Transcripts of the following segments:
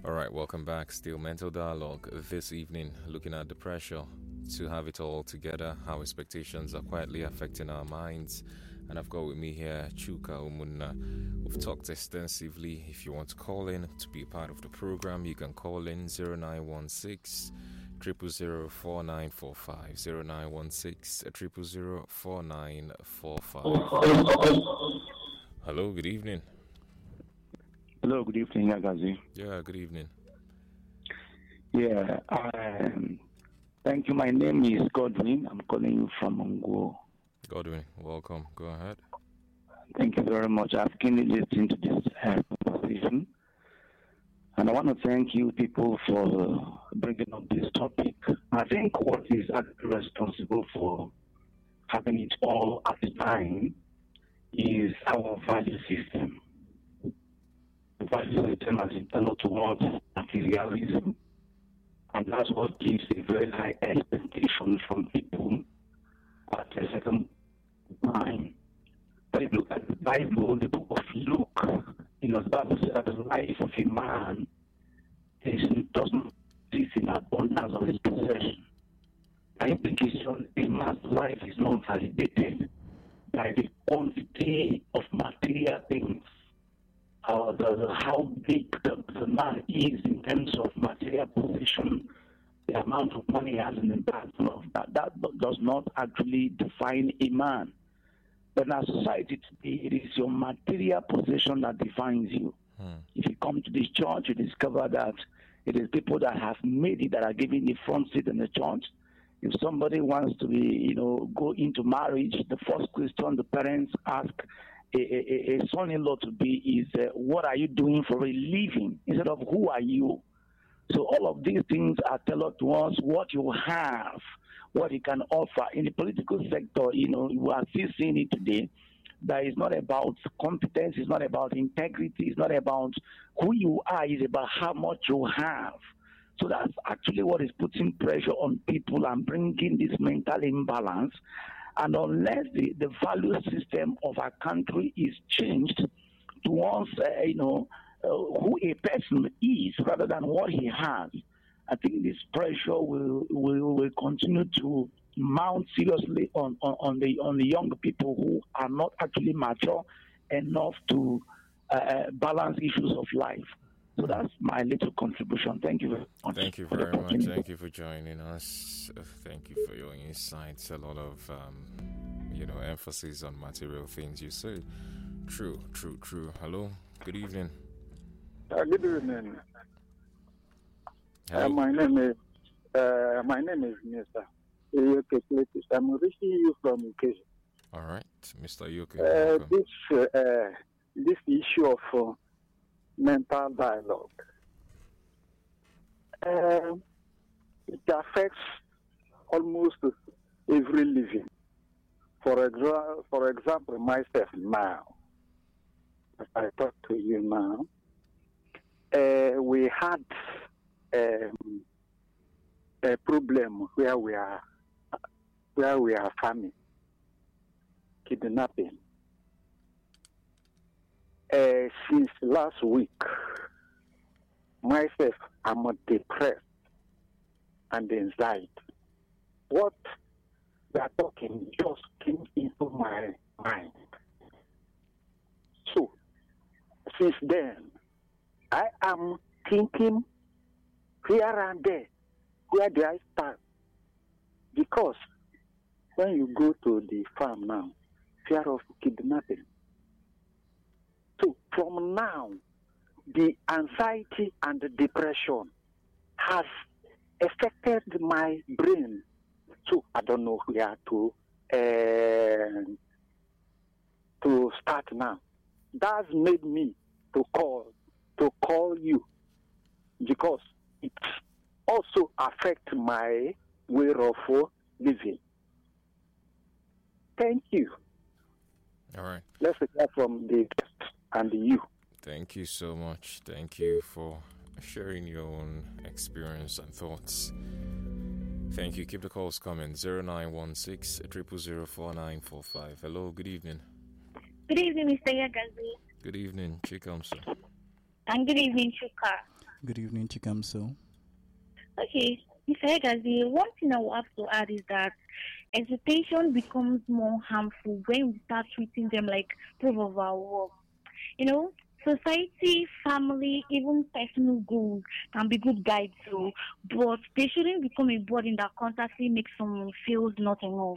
All right, welcome back. Still Mental Dialogue this evening, looking at the pressure to have it all together, how expectations are quietly affecting our minds. And I've got with me here Chuka Umunna. We've talked extensively. If you want to call in to be a part of the program, you can call in 0916 000 4945 0916 000 4945. Hello, good evening. Hello, good evening, Agazi. Yeah, good evening. Yeah, thank you. My name is Godwin. I'm calling you from Mongo. Godwin, welcome. Go ahead. Thank you very much. I've keenly listened to this conversation. And I want to thank you people for bringing up this topic. I think what is actually responsible for having it all at the time is our value system. The value system has internal towards materialism, and that's what gives a very high expectation from people at a certain time. But if you look at the Bible, the book of Luke, the Bible says that the life of a man doesn't exist in abundance of his possession. By implication, a man's life is not validated by the quantity of material things, or how big the man is in terms of material possession, the amount of money he has in the bank. That does not actually define a man. But in our society today, it is your material possession that defines you. If you come to this church, you discover that it is people that have made it that are giving the front seat in the church. If somebody wants to go into marriage, the first question the parents ask a son-in-law to be is, what are you doing for a living? Instead of who are you? So all of these things are tailored to us what you have, what you can offer. In the political sector, we are still seeing it today. That is not about competence, it's not about integrity, it's not about who you are, it's about how much you have. So that's actually what is putting pressure on people and bringing this mental imbalance. And unless the value system of our country is changed towards, who a person is rather than what he has, I think this pressure will continue to mount seriously on the young people who are not actually mature enough to balance issues of life. So that's my little contribution. Thank you very much. Thank you very much. Thank you for joining us. Thank you for your insights. A lot of, emphasis on material things you say. True. Hello. Good evening. Good evening. Hello. My name is Mr. Yoke Cletus. I'm reaching you from UK. All right, Mr. Yoke. This issue of mental dialogue, it affects almost every living. For example, myself now, as I talk to you now, we had a problem where we are farming, kidnapping. Since last week, myself, I'm depressed and anxiety. What we are talking just came into my mind. So, since then, I am thinking here and there, where do I start? Because when you go to the farm now, fear of kidnapping. So from now, the anxiety and the depression has affected my brain. So I don't know where to start now. That's made me to call you, because it also affects my way of living. Thank you. All right. Let's hear from the guest and you. Thank you so much. Thank you for sharing your own experience and thoughts. Thank you. Keep the calls coming. 0916 000 4945. Hello, good evening. Good evening, Mr. Yagazi. Good evening, Chikamsa. And good evening, Shuka. Good evening, Chikamso. Okay, Mr. Egazi, one thing I will have to add is that hesitation becomes more harmful when we start treating them like proof of our worth. You know, society, family, even personal goals can be good guides too, but they shouldn't become a burden that constantly makes someone feel not enough.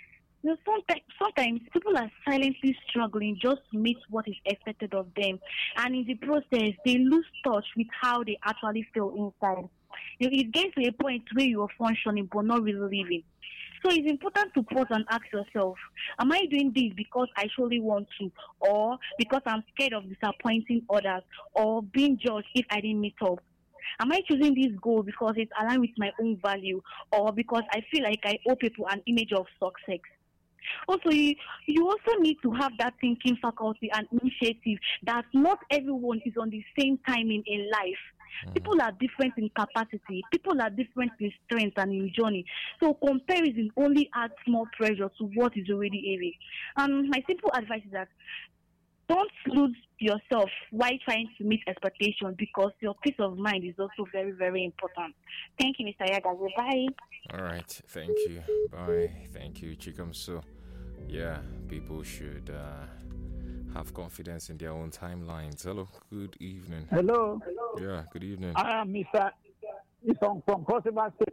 Sometimes people are silently struggling just to meet what is expected of them, and in the process, they lose touch with how they actually feel inside. It gets to a point where you are functioning but not really living. So it's important to pause and ask yourself, am I doing this because I truly want to, or because I'm scared of disappointing others, or being judged if I didn't meet up? Am I choosing this goal because it's aligned with my own value, or because I feel like I owe people an image of success? Also, you also need to have that thinking faculty and initiative that not everyone is on the same timing in life. People are different in capacity. People are different in strength and in journey. So comparison only adds more pressure to what is already heavy. And my simple advice is that don't lose yourself while trying to meet expectations, because your peace of mind is also very, very important. Thank you, Mr. Yagazi. Bye. All right. Thank you. Bye. Thank you, Chikamso. Yeah, people should have confidence in their own timelines. Hello. Good evening. Hello. Yeah, good evening. I am Mr. Isong from Cross River State.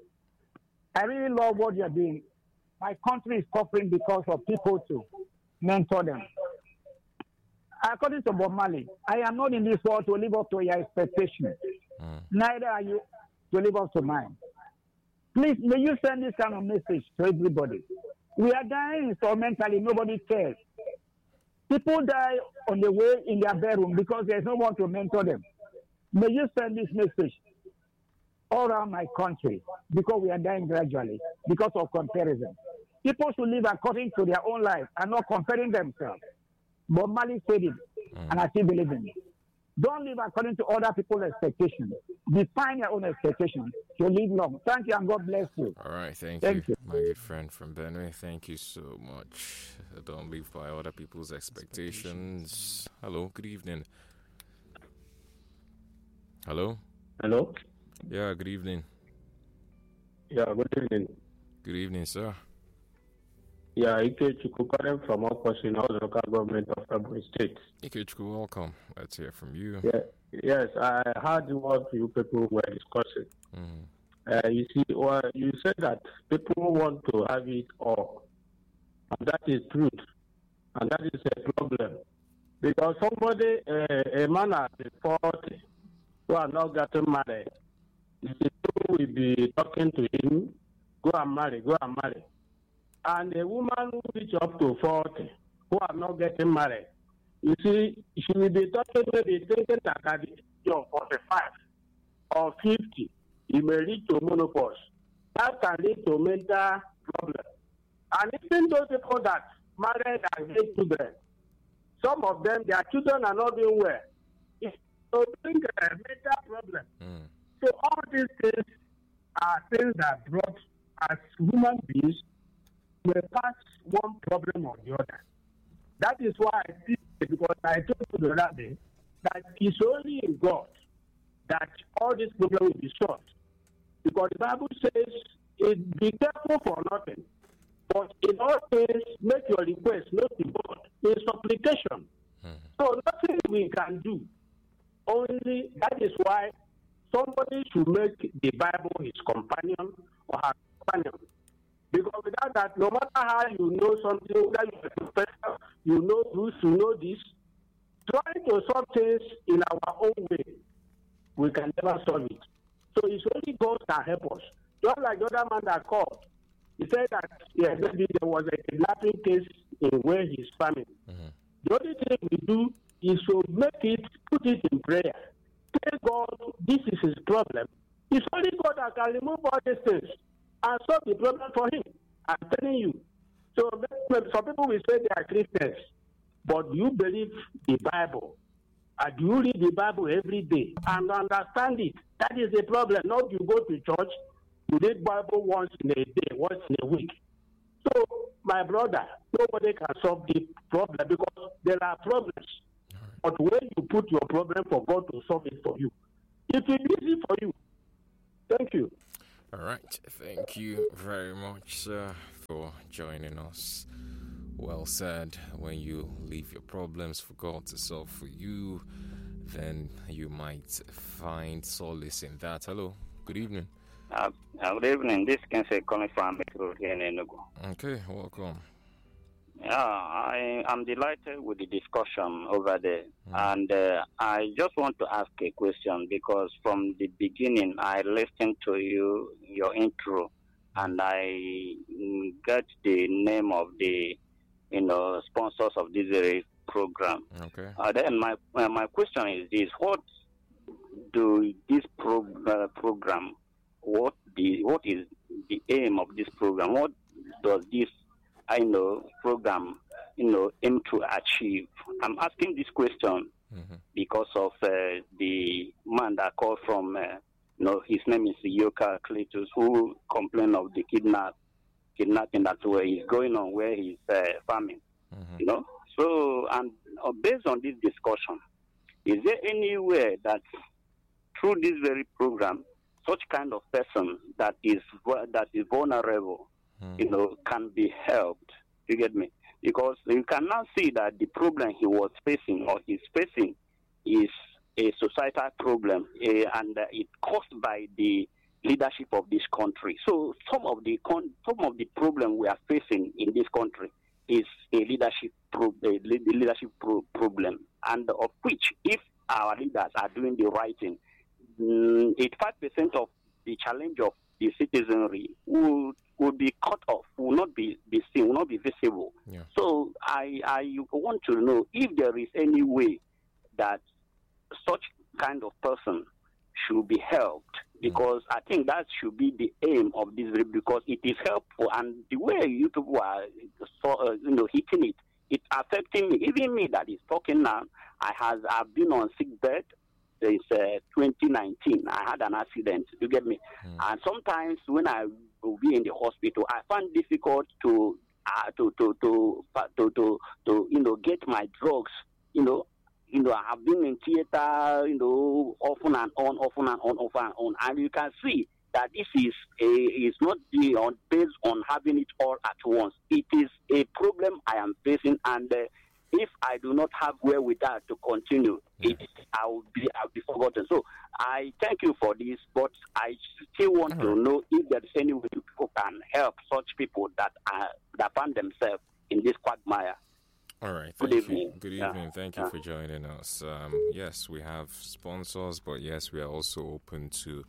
I really love what you're doing. My country is suffering because of people to mentor them. According to Bob Marley, I am not in this world to live up to your expectations. Neither are you to live up to mine. Please, may you send this kind of message to everybody. We are dying instrumentally, nobody cares. People die on the way in their bedroom because there's no one to mentor them. May you send this message all around my country, because we are dying gradually because of comparison. People should live according to their own life and not comparing themselves. Bob Marley said it, and I still believe in it. Don't live according to other people's expectations. Define your own expectations to live long. Thank you, and God bless you. All right, thank you, my good friend from Benue. Thank you so much. Don't live by other people's expectations. Hello, good evening. Hello? Hello? Yeah, good evening. Yeah, good evening. Good evening, sir. Yeah, Ike Chukwukarem from Okosi, the local government of Ebonyi State. Ike Chukwu, welcome. Let's hear from you. Yeah, yes, I heard what you people were discussing. You see, well, you said that people want to have it all. And that is truth. And that is a problem. Because somebody, a man at 40, who are not getting married, the people will be talking to him, go and marry, go and marry. And a woman who reach up to 40, who are not getting married, you see, she will be talking, maybe thinking that at the age of 45 or 50, he may lead to menopause. That can lead to mental problem. And even those people that married and get children, some of them, their children are not doing well. It's to bring a mental problem. So all these things are things that brought, as human beings, we pass one problem or the other. That is why I think, because I told you the other day, that it's only in God that all these problems will be solved. Because the Bible says, be careful for nothing, but in all things, make your request known to God in supplication. So nothing we can do. Only that is why somebody should make the Bible his companion or her companion. Because without that, no matter how you know something, that you are a professor, you know this, you know this, trying to solve things in our own way, we can never solve it. So it's only God that help us. Just like the other man that called, he said that maybe there was a kidnapping case in where he's farming. The only thing we do is to make it, put it in prayer. Tell God this is his problem. It's only God that can remove all these things and solve the problem for him. I'm telling you. So some people will say they are Christians, but do you believe the Bible? And do you read the Bible every day and understand it? That is the problem. Not you go to church, you read Bible once in a day, once in a week. So, my brother, nobody can solve the problem because there are problems. But when you put your problem for God to solve it for you, It will be easy for you. Thank you. All right. Thank you very much, sir, for joining us. Well said. When you leave your problems for God to solve for you, then you might find solace in that. Hello. Good evening. Good evening. This can say calling from Metro here in Enugu. Okay. Welcome. Yeah, I am delighted with the discussion over there. And I just want to ask a question because from the beginning I listened to your intro, and I got the name of the sponsors of this very program. Okay. Then my question is this: what do this program? What is the aim of this program? What does this program, aim to achieve? I'm asking this question because of the man that called from, his name is Yoka Cletus, who complained of the kidnapping that is going on where he's farming. So, and based on this discussion, is there anywhere that through this very program, such kind of person that is vulnerable, can be helped? You get me? Because you can now see that the problem he was facing or he's facing is a societal problem, and it's caused by the leadership of this country. So some of the problem we are facing in this country is a leadership problem, and of which, if our leaders are doing the right thing, 85% of the challenge of the citizenry will be cut off, will not be seen, will not be visible. Yeah. So I want to know if there is any way that such kind of person should be helped, because I think that should be the aim of this, because it is helpful, and the way you people are hitting it's affecting me. Even me that is talking now, I've been on sick bed since 2019. I had an accident. You get me? And sometimes when I will be in the hospital, I find difficult to get my drugs. I have been in theater, often and on, and you can see that this is not based on having it all at once. It is a problem I am facing, and if I do not have wherewithal to continue, I'll be forgotten. So I thank you for this, but I still want to know if there is any way people can help such people that find themselves in this quagmire. All right. Good evening. Good evening. Thank you for joining us. Yes, we have sponsors, but yes, we are also open to,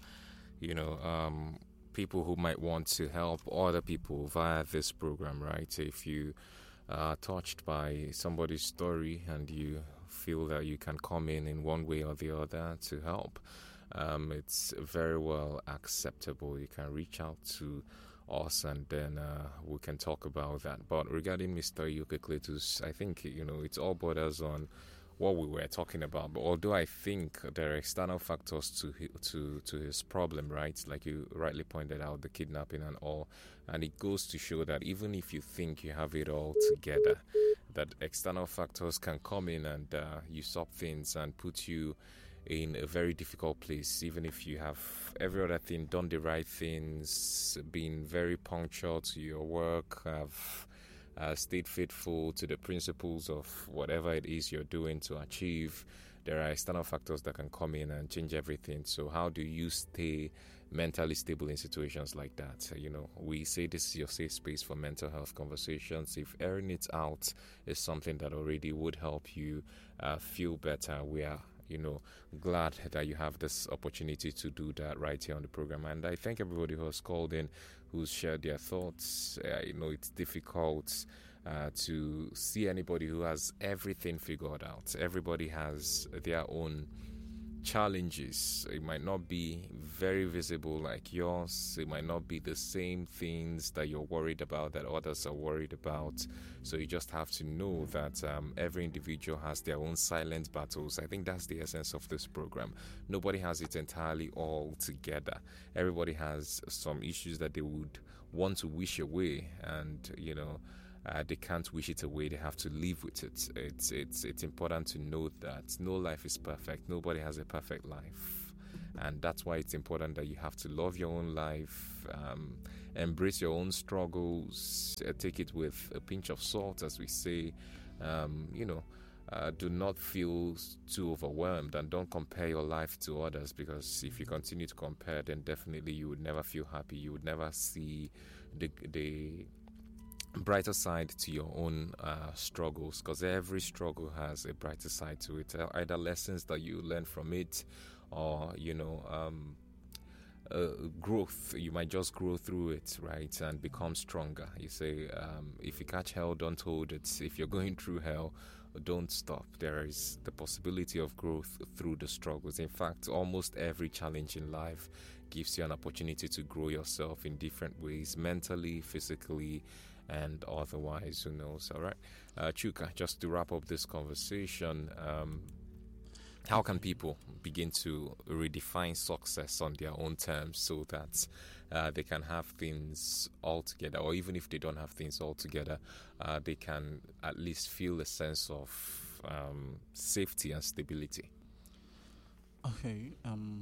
people who might want to help other people via this program, right? If you are touched by somebody's story and you feel that you can come in one way or the other to help, it's very well acceptable. You can reach out to us and then we can talk about that. But regarding Mr. Yoka Cletus, I think it all borders on what we were talking about. But although I think there are external factors to his problem, right? Like you rightly pointed out, the kidnapping and all, and it goes to show that even if you think you have it all together, that external factors can come in and usurp things and put you in a very difficult place, even if you have every other thing, done the right things, been very punctual to your work, have stayed faithful to the principles of whatever it is you're doing to achieve. There are external factors that can come in and change everything. So how do you stay mentally stable in situations like that? We say this is your safe space for mental health conversations. If airing it out is something that already would help you feel better, we are glad that you have this opportunity to do that right here on the program. And I thank everybody who has called in, who's shared their thoughts. It's difficult to see anybody who has everything figured out. Everybody has their own challenges. It might not be very visible like yours. It might not be the same things that you're worried about that others are worried about. So you just have to know that every individual has their own silent battles. I think that's the essence of this program. Nobody has it entirely all together. Everybody has some issues that they would want to wish away, and they can't wish it away. They have to live with it. It's important to note that no life is perfect. Nobody has a perfect life. And that's why it's important that you have to love your own life, embrace your own struggles, take it with a pinch of salt, as we say. Do not feel too overwhelmed, and don't compare your life to others, because if you continue to compare, then definitely you would never feel happy. You would never see the brighter side to your own struggles, because every struggle has a brighter side to it, either lessons that you learn from it, or growth. You might just grow through it, right, and become stronger. You say, if you catch hell, don't hold it. If you're going through hell, don't stop. There is the possibility of growth through the struggles. In fact, almost every challenge in life gives you an opportunity to grow yourself in different ways, mentally, physically, and otherwise. Who knows? All right, Chuka, just to wrap up this conversation, how can people begin to redefine success on their own terms, so that they can have things all together, or even if they don't have things all together, they can at least feel a sense of safety and stability? Okay.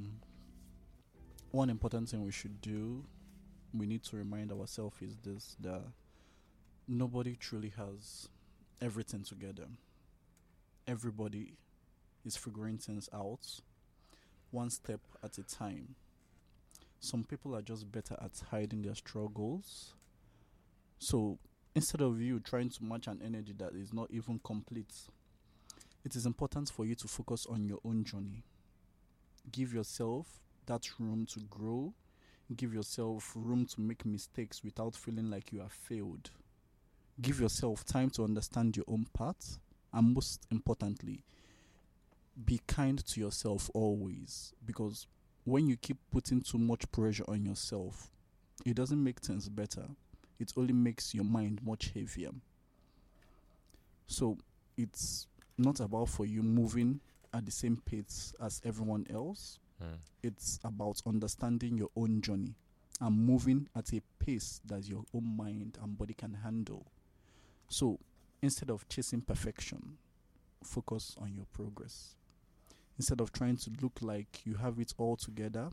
One important thing we should do, we need to remind ourselves, is this: that nobody truly has everything together. Everybody is figuring things out one step at a time. Some people are just better at hiding their struggles. So instead of you trying to match an energy that is not even complete, it is important for you to focus on your own journey. Give yourself that room to grow. Give yourself room to make mistakes without feeling like you have failed. Give yourself time to understand your own path. And most importantly, be kind to yourself always, because when you keep putting too much pressure on yourself, it doesn't make things better. It only makes your mind much heavier. So it's not about for you moving at the same pace as everyone else. It's about understanding your own journey and moving at a pace that your own mind and body can handle. So instead of chasing perfection, focus on your progress. Instead of trying to look like you have it all together,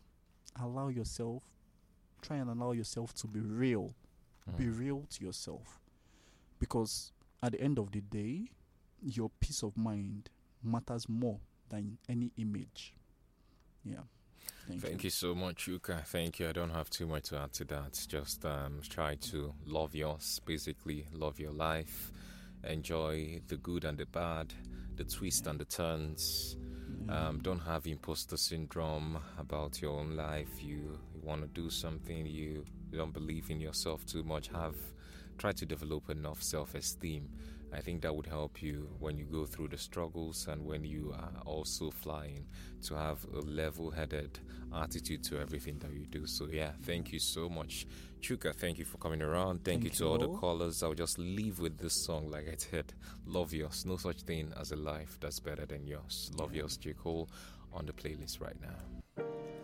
try and allow yourself to be real. Be real to yourself. Because at the end of the day, your peace of mind matters more than any image. Yeah. Thank you so much, Chuka. Thank you. I don't have too much to add to that. Just try to love yours, basically love your life, enjoy the good and the bad, the twists and the turns. Don't have imposter syndrome about your own life. You want to do something, you don't believe in yourself too much. Try to develop enough self-esteem. I think that would help you when you go through the struggles and when you are also flying, to have a level-headed attitude to everything that you do. So yeah, thank you so much, Chuka. Thank you for coming around. Thank you to all the callers. I'll just leave with this song, like I said, love yours. No such thing as a life that's better than yours. Love yours, J. Cole, on the playlist right now.